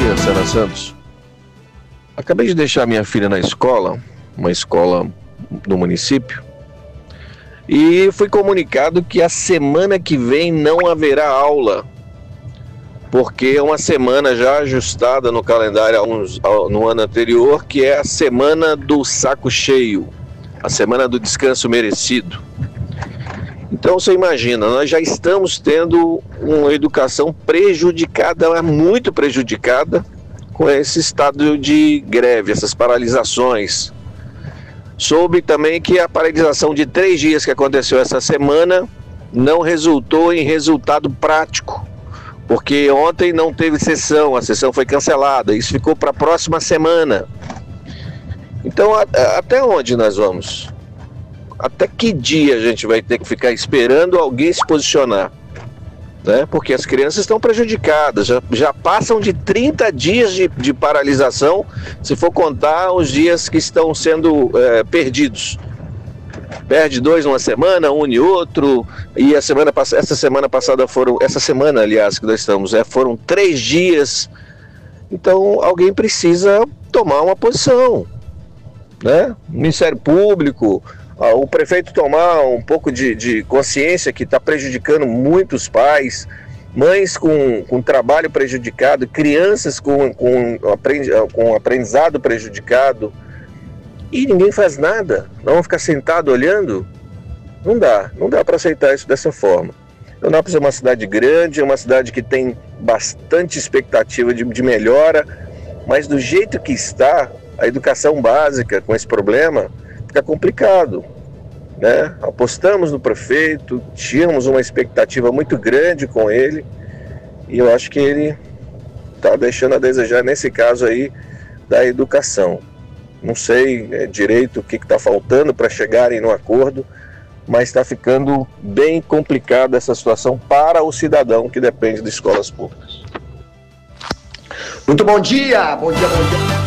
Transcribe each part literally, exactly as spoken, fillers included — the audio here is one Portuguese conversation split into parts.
dia, Sena Santos. Acabei de deixar minha filha na escola, uma escola do município, e fui comunicado que a semana que vem não haverá aula, porque é uma semana já ajustada no calendário no ano anterior, que é a semana do saco cheio, a semana do descanso merecido. Então você imagina, nós já estamos tendo uma educação prejudicada, muito prejudicada, com esse estado de greve, essas paralisações. Soube também que a paralisação de três dias que aconteceu essa semana não resultou em resultado prático, porque ontem não teve sessão, a sessão foi cancelada, isso ficou para a próxima semana. Então, a, a, até onde nós vamos? Até que dia a gente vai ter que ficar esperando alguém se posicionar? Né? Porque as crianças estão prejudicadas, já, já passam de trinta dias de, de paralisação, se for contar os dias que estão sendo é, perdidos. Perde dois numa semana, um e outro, e a semana, essa semana passada foram, essa semana aliás que nós estamos, é, foram três dias. Então alguém precisa tomar uma posição, né? Ministério Público, o prefeito tomar um pouco de, de consciência que está prejudicando muitos pais, mães com, com trabalho prejudicado, crianças com, com, aprendi, com aprendizado prejudicado, e ninguém faz nada. Não vão ficar sentado olhando? Não dá, não dá para aceitar isso dessa forma. Eunápolis é uma cidade grande, é uma cidade que tem bastante expectativa de, de melhora, mas do jeito que está, a educação básica com esse problema, fica complicado, né? Apostamos no prefeito, tínhamos uma expectativa muito grande com ele, e eu acho que ele está deixando a desejar nesse caso aí da educação. Não sei é, direito o que está faltando para chegarem no acordo, mas está ficando bem complicada essa situação para o cidadão que depende de escolas públicas. Muito bom dia, bom dia, bom dia.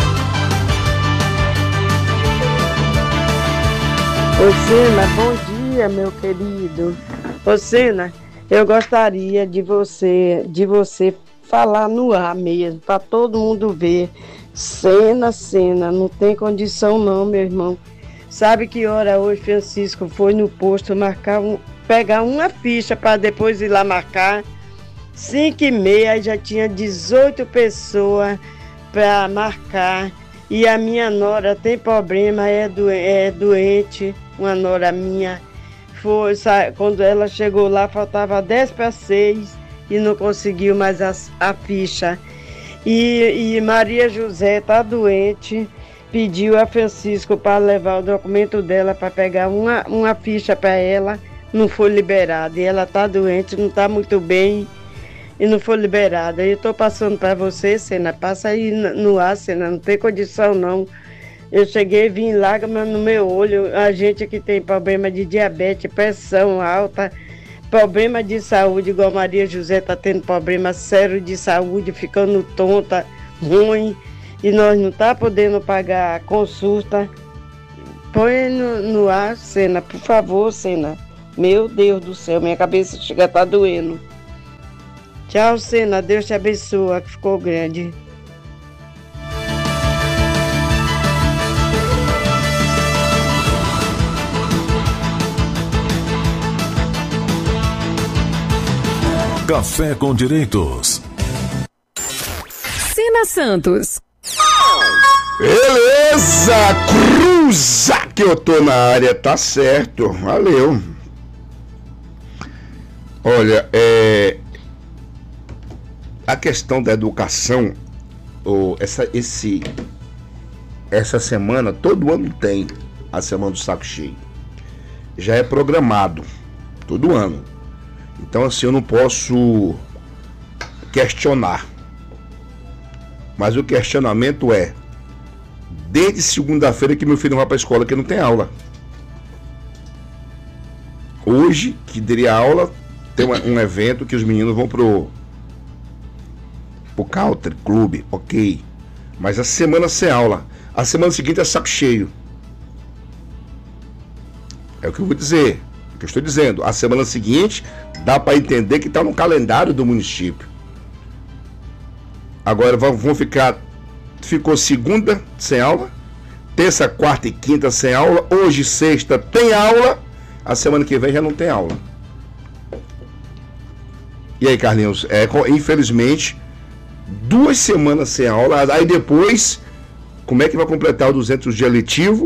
Ô Sena, bom dia, meu querido. Ô Sena, eu gostaria de você, de você falar no ar mesmo, para todo mundo ver. Sena, Sena, não tem condição não, meu irmão. Sabe que hora hoje Francisco foi no posto marcar um, pegar uma ficha para depois ir lá marcar? cinco e meia já tinha dezoito pessoas para marcar. E a minha nora tem problema, é, do, é doente, uma nora minha. Foi, sabe, quando ela chegou lá, faltava dez para seis e não conseguiu mais a, a ficha. E, e Maria José está doente, pediu a Francisco para levar o documento dela para pegar uma, uma ficha para ela, não foi liberada. E ela está doente, não está muito bem e não foi liberada. Eu estou passando para você, Sena, passa aí no ar, Sena, não tem condição não. Eu cheguei, vim lágrimas no meu olho, a gente que tem problema de diabetes, pressão alta, problema de saúde, igual Maria José está tendo problema sério de saúde, ficando tonta, ruim, e nós não tá podendo pagar a consulta. Põe no, no ar, Sena, por favor, Sena. Meu Deus do céu, minha cabeça chega a estar doendo. Tchau, Sena, Deus te abençoe, que ficou grande. Café com Direitos. Sena Santos. Beleza, cruza que eu tô na área, tá certo, valeu. Olha, é... a questão da educação, oh, essa, esse, essa semana, todo ano tem a semana do saco cheio. Já é programado, todo ano. Então assim, eu não posso questionar. Mas o questionamento é, desde segunda-feira que meu filho não vai para a escola, que não tem aula. Hoje, que teria aula, tem uma, um evento que os meninos vão pro o Country Club, ok. Mas a semana sem aula. A semana seguinte é saco cheio. É o que eu vou dizer. O que eu estou dizendo. A semana seguinte dá para entender que está no calendário do município. Agora vão, vão ficar, ficou segunda sem aula, terça, quarta e quinta sem aula, hoje sexta tem aula, a semana que vem já não tem aula. E aí, Carlinhos, é, infelizmente, duas semanas sem aula, aí depois, como é que vai completar o duzentos dias letivo?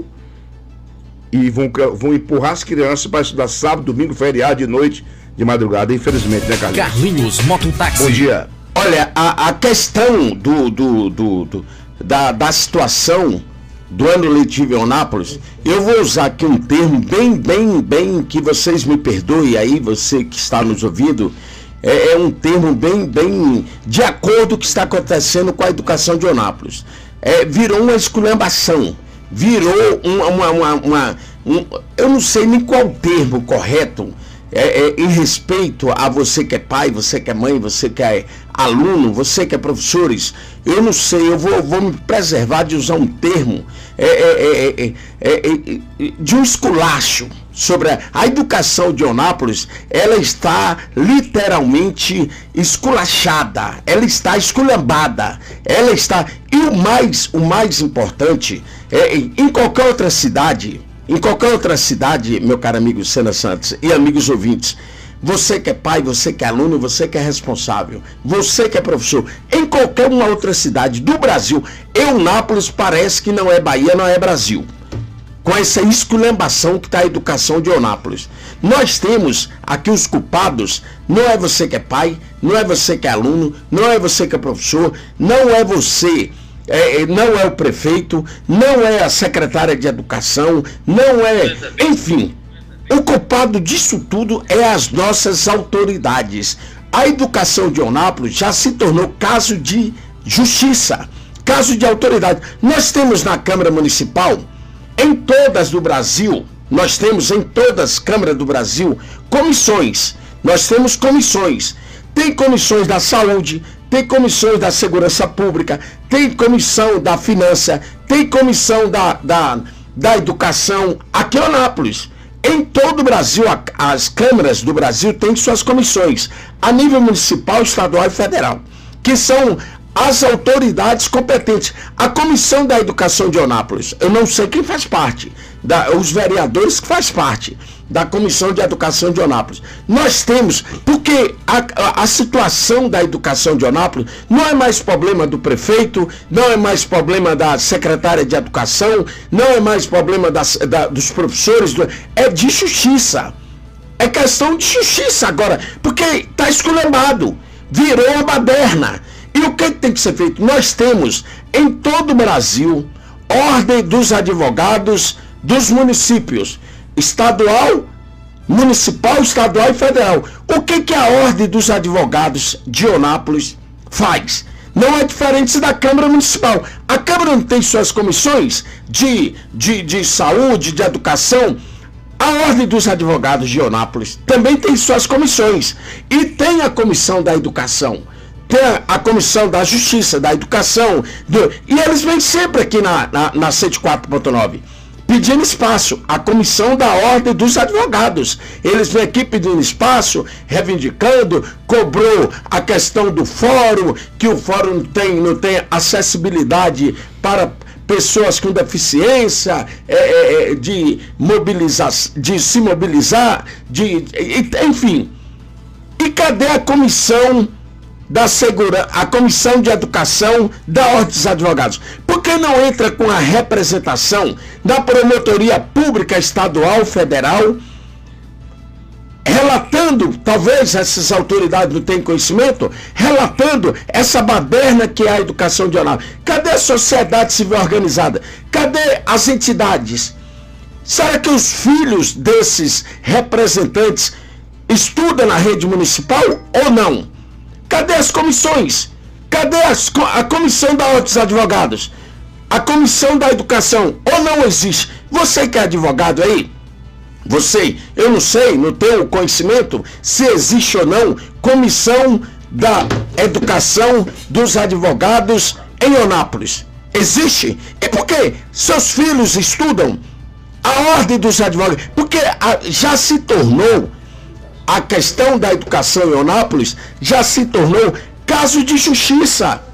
E vão, vão empurrar as crianças para estudar sábado, domingo, feriado, de noite, de madrugada, infelizmente, né, Carlinhos? Carlinhos Mototáxi. Bom dia. Olha, a, a questão do, do, do, do da, da situação do ano letivo em Eunápolis, eu vou usar aqui um termo bem, bem, bem, que vocês me perdoem aí, você que está nos ouvindo, é, é um termo bem, bem de acordo com o que está acontecendo com a educação de Eunápolis. É, virou uma esculhambação, virou uma, uma, uma, uma um, eu não sei nem qual termo correto, É, é, em respeito a você que é pai, você que é mãe, você que é aluno, você que é professores, eu não sei, eu vou, vou me preservar de usar um termo é, é, é, é, é, de um esculacho sobre a, a educação de Eunápolis. Ela está literalmente esculachada, ela está esculhambada, ela está, e o mais, o mais importante, é, em qualquer outra cidade, Em qualquer outra cidade, meu caro amigo Sena Santos e amigos ouvintes, você que é pai, você que é aluno, você que é responsável, você que é professor, em qualquer uma outra cidade do Brasil, Eunápolis parece que não é Bahia, não é Brasil. Com essa esculhambação que está a educação de Eunápolis. Nós temos aqui os culpados, não é você que é pai, não é você que é aluno, não é você que é professor, não é você... É, não é o prefeito, não é a secretária de educação, não é, enfim, o culpado disso tudo é as nossas autoridades. A educação de Eunápolis já se tornou caso de justiça, caso de autoridade. Nós temos na Câmara Municipal, em todas do Brasil, nós temos em todas as câmaras do Brasil, comissões, nós temos comissões, tem comissões da saúde, tem comissões da segurança pública, tem comissão da finança, tem comissão da, da, da educação, aqui em Eunápolis. Em todo o Brasil, as câmaras do Brasil têm suas comissões, a nível municipal, estadual e federal, que são as autoridades competentes. A Comissão da Educação de Eunápolis, eu não sei quem faz parte, da, os vereadores que faz parte da Comissão de Educação de Eunápolis. Nós temos, porque a, a, a situação da educação de Eunápolis não é mais problema do prefeito, não é mais problema da secretária de educação, não é mais problema das, da, dos professores, do, é de justiça. É questão de justiça agora, porque está esculhambado, virou uma baderna. E o que tem que ser feito? Nós temos em todo o Brasil ordem dos advogados dos municípios, estadual, municipal, estadual e federal. O que que a ordem dos advogados de Eunápolis faz? Não é diferente da Câmara Municipal. A Câmara não tem suas comissões de, de, de saúde, de educação. A ordem dos advogados de Eunápolis também tem suas comissões. E tem a comissão da educação. Tem a comissão da justiça, da educação. Do, e eles vêm sempre aqui na, na, na cento e quatro ponto nove. Pedindo espaço, a comissão da ordem dos advogados. Eles vêm aqui pedindo espaço, reivindicando, cobrou a questão do fórum, que o fórum não tem, não tem acessibilidade para pessoas com deficiência, é, é, de, mobilizar, de se mobilizar, de, enfim. E cadê a comissão da segurança, a comissão de educação da ordem dos advogados? Por que não entra com a representação da promotoria pública estadual, federal, relatando, talvez essas autoridades não tenham conhecimento, relatando essa baderna que é a educação de Eunápolis? Cadê a sociedade civil organizada? Cadê as entidades? Será que os filhos desses representantes estudam na rede municipal ou não? Cadê as comissões? Cadê as, a comissão da ordem dos advogados? A comissão da educação? Ou não existe? Você que é advogado aí, você, eu não sei, não tenho conhecimento se existe ou não comissão da educação dos advogados em Eunápolis. Existe? E por que seus filhos estudam a ordem dos advogados? Porque a, já se tornou, a questão da educação em Eunápolis já se tornou caso de justiça.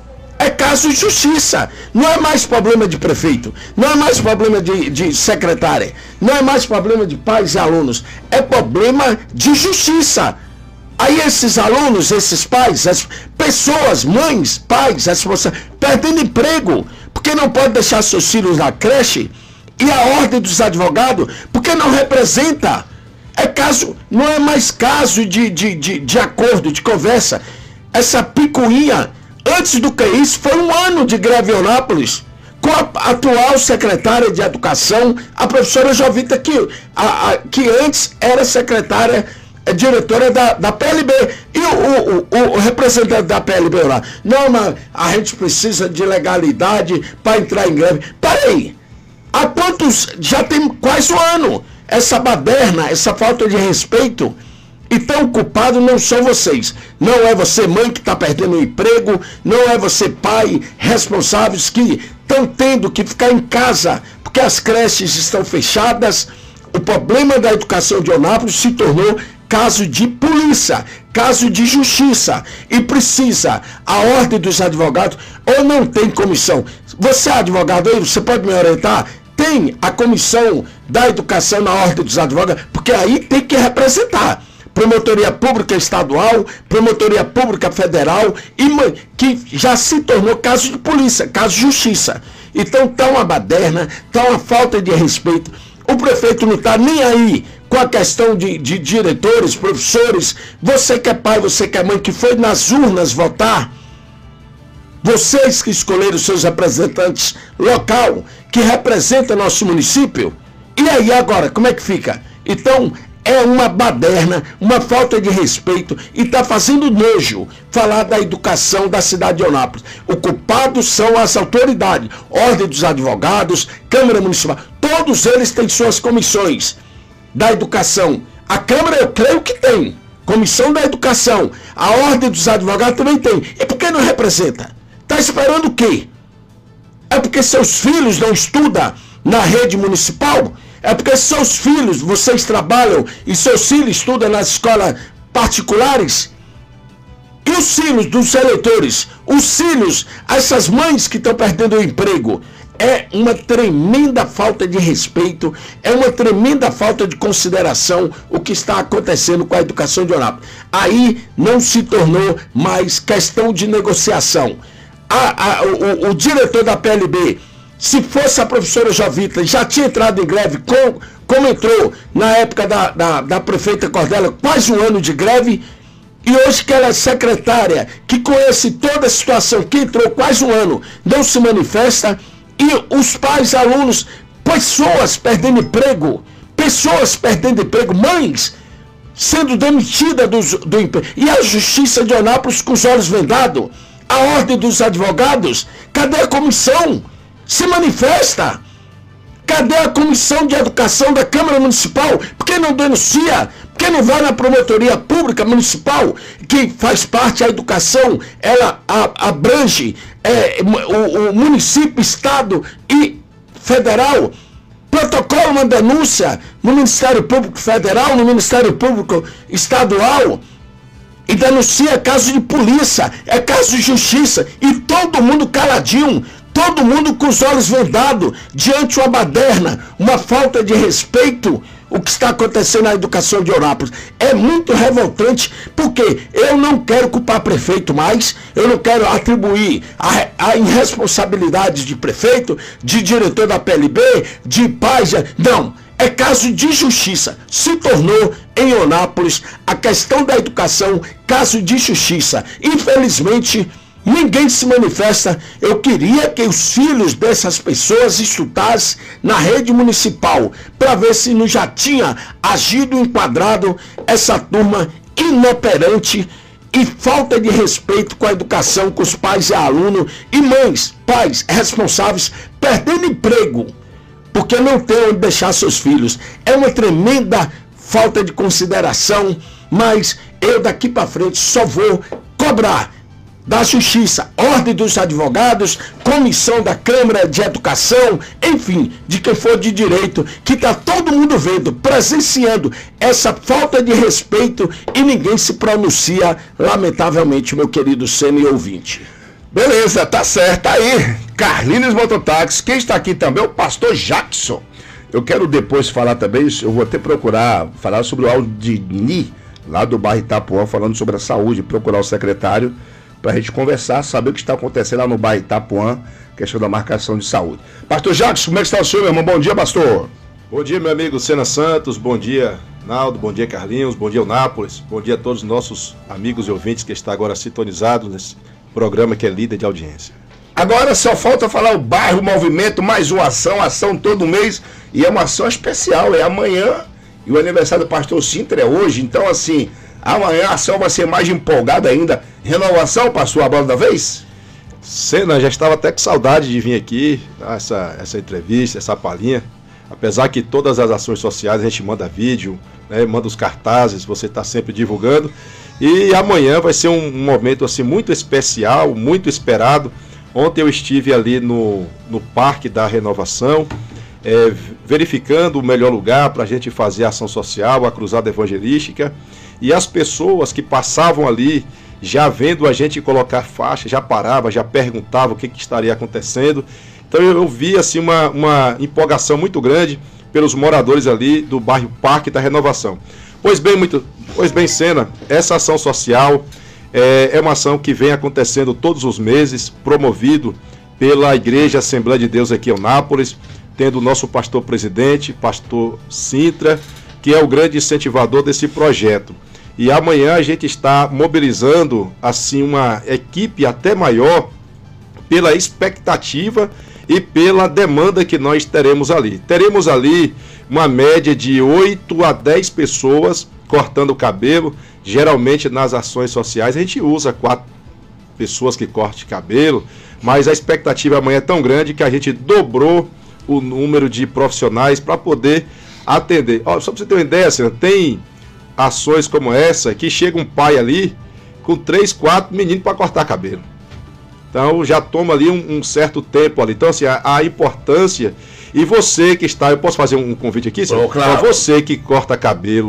É caso de justiça. Não é mais problema de prefeito. Não é mais problema de, de secretária. Não é mais problema de pais e alunos. É problema de justiça. Aí esses alunos, esses pais, as pessoas, mães, pais, as pessoas, perdendo emprego. Porque não pode deixar seus filhos na creche. E a ordem dos advogados, porque não representa. É caso, não é mais caso de, de, de, de acordo, de conversa. Essa picuinha, antes do que isso, foi um ano de greve em Eunápolis, com a atual secretária de Educação, a professora Jovita, que, a, a, que antes era secretária, é, diretora da, da P L B. E o, o, o representante da P L B lá, não, mas a gente precisa de legalidade para entrar em greve. Peraí, há quantos, já tem quase um ano, essa baderna, essa falta de respeito. Então o culpado não são vocês. Não é você, mãe, que está perdendo o emprego. Não é você, pai, responsáveis que estão tendo que ficar em casa porque as creches estão fechadas. O problema da educação de Eunápolis se tornou caso de polícia, caso de justiça. E precisa a ordem dos advogados, ou não tem comissão. Você é advogado aí, você pode me orientar? Tem a comissão da educação na ordem dos advogados, porque aí tem que representar. Promotoria Pública Estadual, Promotoria Pública Federal, e que já se tornou caso de polícia, caso de justiça. Então está uma baderna, está uma falta de respeito. O prefeito não está nem aí com a questão de, de diretores, professores. Você que é pai, você que é mãe, que foi nas urnas votar, vocês que escolheram seus representantes local, que representam nosso município. E aí agora, como é que fica? Então, é uma baderna, uma falta de respeito, e está fazendo nojo falar da educação da cidade de Eunápolis. O culpado são as autoridades, Ordem dos Advogados, Câmara Municipal, todos eles têm suas comissões da educação. A Câmara eu creio que tem, Comissão da Educação, a Ordem dos Advogados também tem. E por que não representa? Está esperando o quê? É porque seus filhos não estudam na rede municipal? É porque seus filhos, vocês trabalham e seus filhos estudam nas escolas particulares? E os filhos dos eleitores, os filhos, essas mães que estão perdendo o emprego? É uma tremenda falta de respeito, é uma tremenda falta de consideração o que está acontecendo com a educação de Eunápolis. Aí não se tornou mais questão de negociação. A, a, o, o diretor da P L B, se fosse a professora Jovita, já tinha entrado em greve, com, como entrou na época da, da, da prefeita Cordélia, quase um ano de greve, e hoje que ela é secretária, que conhece toda a situação, que entrou quase um ano, não se manifesta, e os pais, alunos, pessoas perdendo emprego, pessoas perdendo emprego, mães sendo demitidas do, do emprego, e a justiça de Eunápolis com os olhos vendados, a ordem dos advogados, cadê a comissão? Se manifesta. Cadê a Comissão de Educação da Câmara Municipal? Por que não denuncia? Por que não vai na Promotoria Pública Municipal, que faz parte da educação? Ela a, abrange é, o, o município, estado e federal. Protocola uma denúncia no Ministério Público Federal, no Ministério Público Estadual, e denuncia caso de polícia, é caso de justiça, e todo mundo caladinho. Todo mundo com os olhos vendados, diante de uma baderna, uma falta de respeito, o que está acontecendo na educação de Eunápolis. É muito revoltante, porque eu não quero culpar prefeito mais, eu não quero atribuir a, a irresponsabilidade de prefeito, de diretor da P L B, de pais, não. É caso de justiça. Se tornou em Eunápolis a questão da educação caso de justiça. Infelizmente, ninguém se manifesta. Eu queria que os filhos dessas pessoas estudassem na rede municipal, para ver se não já tinha agido enquadrado essa turma inoperante e falta de respeito com a educação, com os pais e alunos, e mães, pais responsáveis perdendo emprego, porque não tem onde deixar seus filhos. É uma tremenda falta de consideração, mas eu daqui para frente só vou cobrar da Justiça, Ordem dos Advogados, Comissão da Câmara de Educação, enfim, de quem for de direito, que está todo mundo vendo, presenciando essa falta de respeito, e ninguém se pronuncia, lamentavelmente, meu querido semi-ouvinte. Beleza, tá certo. Aí, Carlinhos Mototáxi. Quem está aqui também é o pastor Jackson. Eu quero depois falar também, eu vou até procurar falar sobre o Aldini, lá do bairro Itapuã, falando sobre a saúde, procurar o secretário para a gente conversar, saber o que está acontecendo lá no bairro Itapuã, questão da marcação de saúde. Pastor Jackson, como é que está o senhor, meu irmão? Bom dia, pastor. Bom dia, meu amigo Sena Santos, bom dia, Naldo, bom dia, Carlinhos, bom dia, Eunápolis, bom dia a todos os nossos amigos e ouvintes que estão agora sintonizados nesse programa que é líder de audiência. Agora só falta falar o bairro, o movimento, mais uma ação, ação todo mês, e é uma ação especial, é amanhã, e o aniversário do pastor Sintra é hoje, então assim, amanhã a ação vai ser mais empolgada ainda. Renovação, pastor, a bola da vez? Sena, já estava até com saudade de vir aqui, essa, essa entrevista, essa palhinha, apesar que todas as ações sociais a gente manda vídeo, né, manda os cartazes, você está sempre divulgando, e amanhã vai ser um, um momento assim muito especial, muito esperado. Ontem eu estive ali no, no Parque da Renovação, é, verificando o melhor lugar para a gente fazer a ação social, a cruzada evangelística, e as pessoas que passavam ali, já vendo a gente colocar faixa, já parava, já perguntava o que, que estaria acontecendo. Então eu, eu vi assim, uma, uma empolgação muito grande pelos moradores ali do bairro Parque da Renovação. Pois bem, muito, pois bem, Sena, essa ação social é, é uma ação que vem acontecendo todos os meses, promovido pela Igreja Assembleia de Deus aqui em Eunápolis, tendo o nosso pastor presidente, pastor Sintra, que é o grande incentivador desse projeto. E amanhã a gente está mobilizando assim uma equipe até maior pela expectativa e pela demanda que nós teremos ali. Teremos ali uma média de oito a dez pessoas cortando o cabelo. Geralmente nas ações sociais a gente usa quatro pessoas que cortem cabelo, mas a expectativa amanhã é tão grande que a gente dobrou o número de profissionais para poder atender. Ó, só para você ter uma ideia, assim, tem ações como essa que chega um pai ali com três, quatro meninos para cortar cabelo. Então já toma ali um, um certo tempo ali. Então assim, a, a importância, e você que está, eu posso fazer um convite aqui? Oh, claro. Então, você que corta cabelo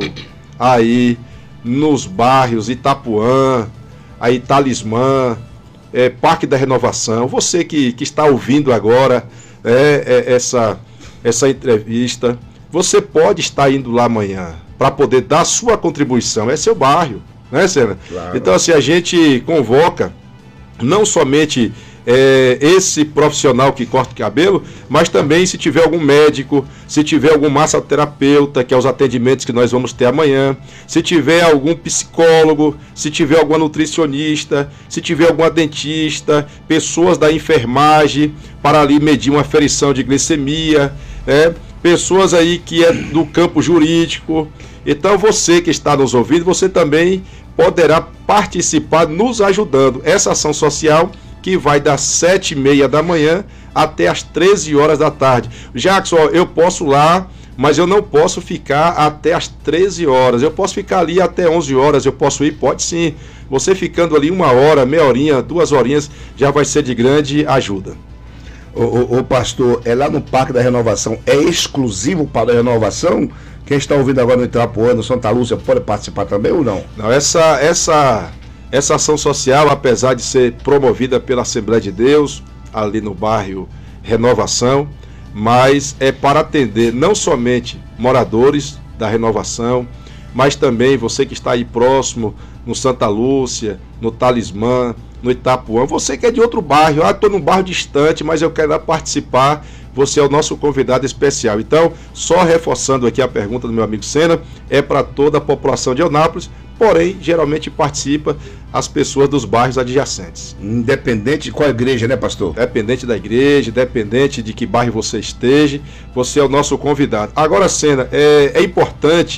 aí nos bairros Itapuã, aí Talismã, é, Parque da Renovação, você que, que está ouvindo agora é, é, essa, essa entrevista, você pode estar indo lá amanhã para poder dar sua contribuição. É seu bairro, né, Sena? Claro. Então assim, a gente convoca não somente é, esse profissional que corta o cabelo, mas também se tiver algum médico, se tiver algum massoterapeuta, que é os atendimentos que nós vamos ter amanhã, se tiver algum psicólogo, se tiver alguma nutricionista, se tiver alguma dentista, pessoas da enfermagem para ali medir uma aferição de glicemia, né? Pessoas aí que é do campo jurídico. Então você que está nos ouvindo, você também poderá participar nos ajudando. Essa ação social que vai das sete e meia da manhã até as treze horas da tarde. Jackson, eu posso lá, mas eu não posso ficar até as treze horas. Eu posso ficar ali até onze horas, eu posso ir? Pode sim. Você ficando ali uma hora, meia horinha, duas horinhas, já vai ser de grande ajuda. Ô, ô, ô pastor, é lá no Parque da Renovação, é exclusivo para a renovação? Quem está ouvindo agora no Itapuã, no Santa Lúcia, pode participar também ou não? Não, essa, essa, essa ação social, apesar de ser promovida pela Assembleia de Deus, ali no bairro Renovação, mas é para atender não somente moradores da Renovação, mas também você que está aí próximo, no Santa Lúcia, no Talismã, no Itapuã, você que é de outro bairro, ah, estou num bairro distante, mas eu quero participar, você é o nosso convidado especial. Então, só reforçando aqui a pergunta do meu amigo Sena, é para toda a população de Eunápolis, porém, geralmente participa as pessoas dos bairros adjacentes. Independente de qual igreja, né, pastor? Independente da igreja, independente de que bairro você esteja, você é o nosso convidado. Agora, Sena, é, é importante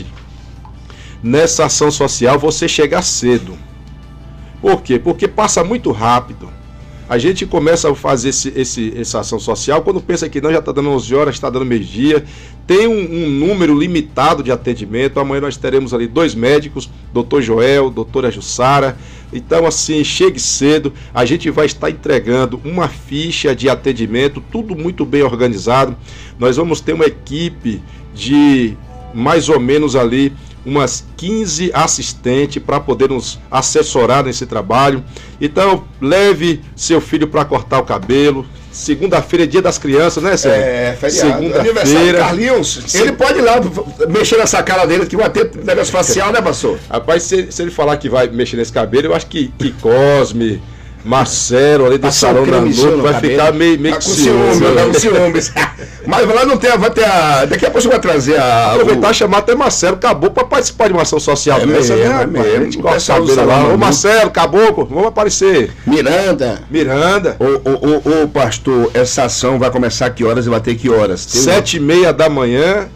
nessa ação social você chegar cedo. Por quê? Porque passa muito rápido. A gente começa a fazer esse, esse, essa ação social quando pensa que não, já está dando onze horas, está dando meio-dia. Tem um, um número limitado de atendimento. Amanhã nós teremos ali dois médicos, doutor Joel, doutora Jussara. Então, assim, chegue cedo. A gente vai estar entregando uma ficha de atendimento, tudo muito bem organizado. Nós vamos ter uma equipe de mais ou menos ali umas quinze assistentes para poder nos assessorar nesse trabalho. Então, leve seu filho para cortar o cabelo. Segunda-feira é dia das crianças, né, Sérgio? É, feriado. Aniversário do Segunda-feira. Carlinhos. Sim. Ele pode ir lá mexer nessa cara dele que vai ter negócio facial, né, pastor? Rapaz, se, se ele falar que vai mexer nesse cabelo, eu acho que, que Cosme, Marcelo ali do Passar salão um da cremezinho noite no vai cabelo. ficar meio, meio Tá com com ciúme, ciúme. tá com ciúmes. Mas lá não tem, vai ter a... Daqui a pouco você vai trazer a... Aproveitar e chamar até Marcelo Caboclo para participar de uma ação social. É dessa, mesmo, né, é mesmo. rapaz? A gente O corta o pessoal do cabelo salão lá. Ô do- Marcelo, Caboclo, vamos aparecer. Miranda. Miranda, Ô, ô, ô, ô, pastor, essa ação vai começar que horas e vai ter que horas? Tem sete e meia da manhã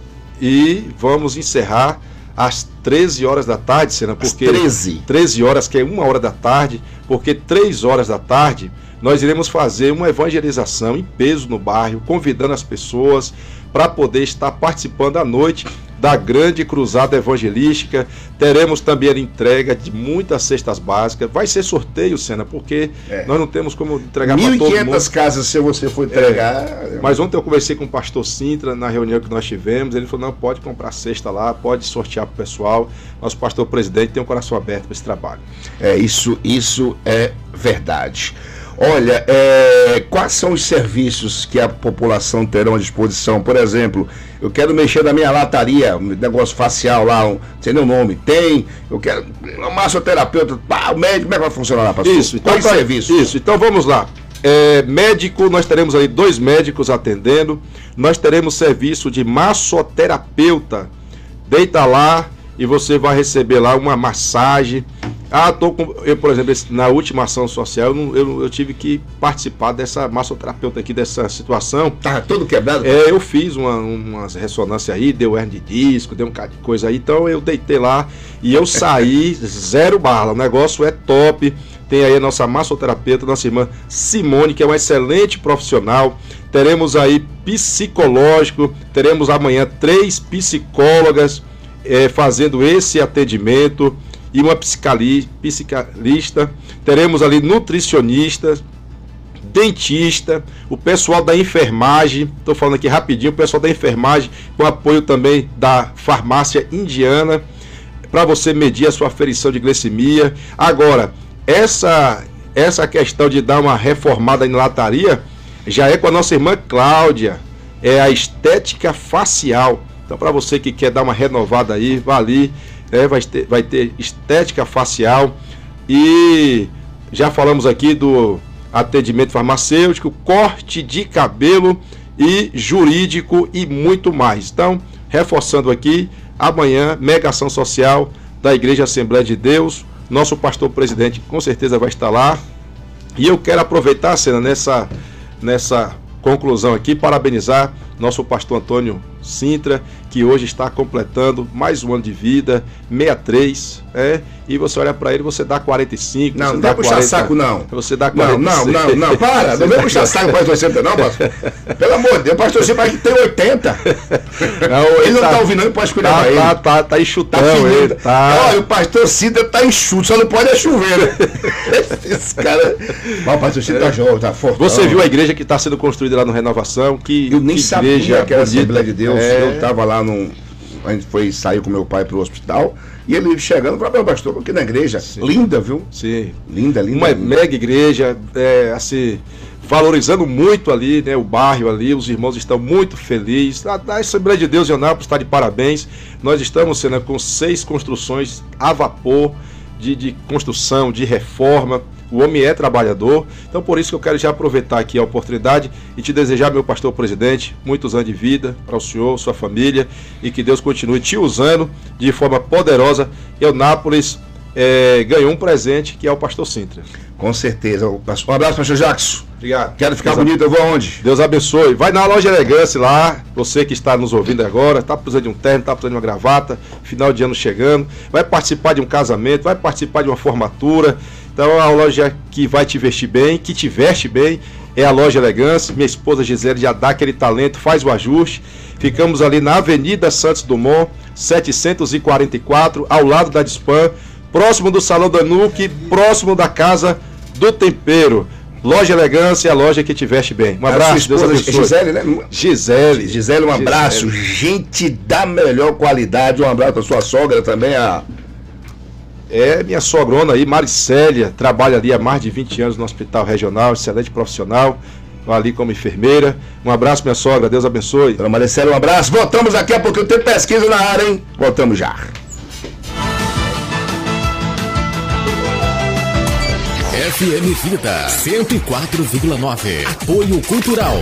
e vamos encerrar às treze horas da tarde, Sena, Às porque treze. treze horas, que é uma hora da tarde, porque três horas da tarde nós iremos fazer uma evangelização em peso no bairro, convidando as pessoas para poder estar participando à noite da grande cruzada evangelística. Teremos também a entrega de muitas cestas básicas. Vai ser sorteio, Sena, porque É. nós não temos como entregar para mil e todo mundo. quinhentas casas, se você for entregar... Mas ontem eu conversei com o pastor Sintra na reunião que nós tivemos. Ele falou: não, pode comprar cesta lá, pode sortear para o pessoal. Nosso pastor presidente tem um coração aberto para esse trabalho. É, isso, isso é verdade. Olha, é, quais são os serviços que a população terão à disposição? Por exemplo, eu quero mexer na minha lataria, um negócio facial lá, um, sem nem o nome. Tem, eu quero uma massoterapeuta, pá, o médico, como é que vai funcionar lá, pastor? Isso, então, Quais tá- serviços? Isso, então vamos lá. É, médico, nós teremos aí dois médicos atendendo. Nós teremos serviço de massoterapeuta. Deita lá e você vai receber lá uma massagem. Ah, tô com. Eu, por exemplo, esse- na última ação social, eu, não- eu, eu tive que participar dessa massoterapeuta aqui, dessa situação. Tá todo quebrado? É, eu fiz uma, umas ressonâncias aí, deu hernia de disco, deu um bocado de coisa aí, então eu deitei lá e eu saí zero bala. O negócio é top. Tem aí a nossa massoterapeuta, nossa irmã Simone, que é uma excelente profissional. Teremos aí psicológico, teremos amanhã três psicólogas eh, fazendo esse atendimento e uma psicali- psicalista. Teremos ali nutricionistas, dentista, o pessoal da enfermagem, estou falando aqui rapidinho, o pessoal da enfermagem, com apoio também da farmácia indiana, para você medir a sua aferição de glicemia. Agora, essa, essa questão de dar uma reformada em lataria, já é com a nossa irmã Cláudia, é a estética facial. Então, para você que quer dar uma renovada aí, vá ali, né, vai, ter, vai ter estética facial. E já falamos aqui do atendimento farmacêutico, corte de cabelo e jurídico e muito mais. Então, reforçando aqui, amanhã, mega ação social da Igreja Assembleia de Deus. Nosso pastor presidente com certeza vai estar lá. E eu quero aproveitar, Sena, nessa, nessa conclusão aqui, parabenizar nosso pastor Antônio Sintra, que hoje está completando mais um ano de vida, sessenta e três, é, e você olha para ele, você dá quarenta e cinco, Não, você não dá vai puxar quarenta, saco, não. Você dá Não, quarenta e não, seis. não, não, para, não vem puxar saco para oitenta não, pastor. Pelo amor de Deus, pastor, você vai que tem oitenta. Não, Ele não tá ouvindo, não pode cuidar Tá, pra ele. tá, tá, tá Tá enxutão finindo. ele, tá. Olha, o pastor Cida tá enxuto, só não pode é chover, né? Esse cara. Mas o pastor Cida tá jovem, tá forte. Você viu a igreja que está sendo construída lá no Renovação? Que, Eu nem que sabia igreja que era a bonita. Assembleia de Deus. É. Eu tava lá num. A gente foi sair com meu pai pro hospital e ele chegando, falou: meu pastor, aqui na igreja. Sim. Linda, viu? Sim. Linda, linda. Uma linda. mega igreja, é, assim, valorizando muito ali, né, o bairro ali, os irmãos estão muito felizes. A, a Assembleia de Deus de Anápolis está de parabéns. Nós estamos sendo com seis construções a vapor de, de construção, de reforma. O homem é trabalhador, então por isso que eu quero já aproveitar aqui a oportunidade e te desejar, meu pastor presidente, muitos anos de vida para o senhor, sua família, e que Deus continue te usando de forma poderosa. Eunápolis é, ganhou um presente que é o pastor Sintra. Com certeza. Um abraço, pastor Jackson. Obrigado. Quero ficar Deus bonito, eu vou aonde? Deus abençoe. Vai na loja Elegância lá, você que está nos ouvindo agora, está precisando de um terno, está precisando de uma gravata, final de ano chegando, vai participar de um casamento, vai participar de uma formatura. Então a loja que vai te vestir bem, que te veste bem, é a loja Elegância. Minha esposa Gisele já dá aquele talento, faz o ajuste. Ficamos ali na Avenida Santos Dumont, setecentos e quarenta e quatro, ao lado da Dispan, próximo do Salão da Nuke, próximo da Casa do Tempero. Loja Elegância é a loja que te veste bem. Um abraço, a sua esposa, Deus abençoe. Gisele, né? Gisele. Gisele, um abraço. Gisele. Gente da melhor qualidade. Um abraço pra sua sogra também, a... É, minha sogrona aí, Maricélia, trabalha ali há mais de vinte anos no Hospital Regional, excelente profissional, ali como enfermeira. Um abraço, minha sogra, Deus abençoe. Dona Maricélia, um abraço. Voltamos daqui a pouco, tem pesquisa na área, hein? Voltamos já. F M Vida cento e quatro vírgula nove. Apoio Cultural.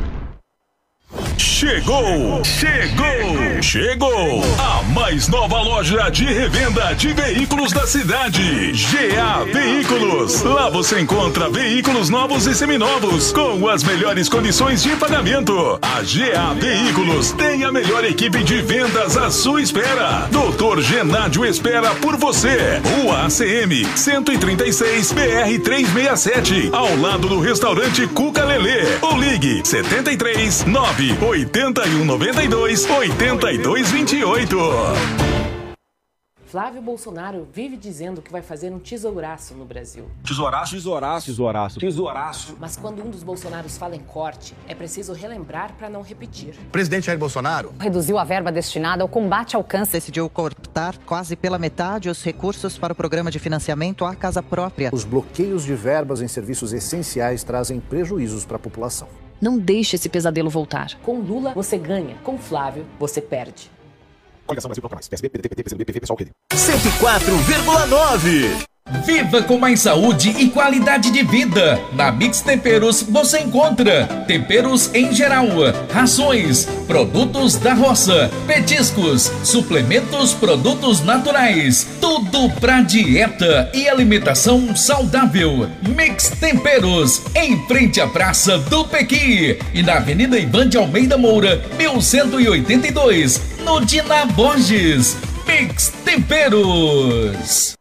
Chegou, chegou, chegou a mais nova loja de revenda de veículos da cidade, G A Veículos. Lá você encontra veículos novos e seminovos com as melhores condições de pagamento. A G A Veículos tem a melhor equipe de vendas à sua espera. doutor Genádio espera por você. Rua A C M cento e trinta e seis, B R trezentos e sessenta e sete, ao lado do restaurante Cuca Lelê. Ou ligue setenta e três, nove oitenta e um, noventa e dois, oitenta e dois, vinte e oito. Flávio Bolsonaro vive dizendo que vai fazer um tesouraço no Brasil. Tesouraço? Tesouraço. Tesouraço. Tesouraço. Mas quando um dos Bolsonaros fala em corte, é preciso relembrar para não repetir. O presidente Jair Bolsonaro reduziu a verba destinada ao combate ao câncer. Decidiu cortar quase pela metade os recursos para o programa de financiamento à casa própria. Os bloqueios de verbas em serviços essenciais trazem prejuízos para a população. Não deixe esse pesadelo voltar. Com Lula, você ganha. Com Flávio, você perde. Coligação Brasil Proclamais. P S B, P D T, P T, P C do B, P V, Pessoal, Rede. cento e quatro vírgula nove. Viva com mais saúde e qualidade de vida. Na Mix Temperos você encontra temperos em geral, rações, produtos da roça, petiscos, suplementos, produtos naturais, tudo pra dieta e alimentação saudável. Mix Temperos, em frente à Praça do Pequi e na Avenida Ivan de Almeida Moura, mil cento e oitenta e dois, no Dina Borges. Mix Temperos.